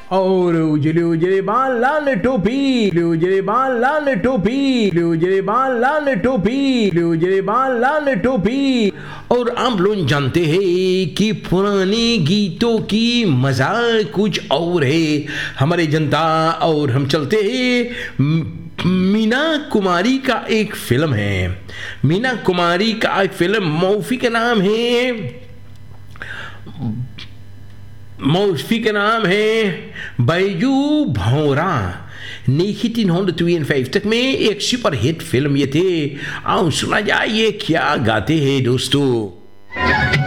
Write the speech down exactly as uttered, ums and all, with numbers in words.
और उजले उजले बाल लाल टोपी, उजले उजले बाल लाल टोपी, उजले उजले बाल लाल टोपी, उजले उजले बाल लाल टोपी। और आप लोग जानते हैं कि पुराने गीतों की मजा कुछ और है हमारे जनता। और हम चलते हैं, मीना कुमारी का एक फिल्म है, मीना कुमारी का एक फिल्म मौफी का नाम है, मौफी का नाम है बैजू भौरा। नाइनटीन ओ फाइव तक में एक सुपर हिट फिल्म ये थे। आओ सुना जाए ये क्या गाते हैं दोस्तों।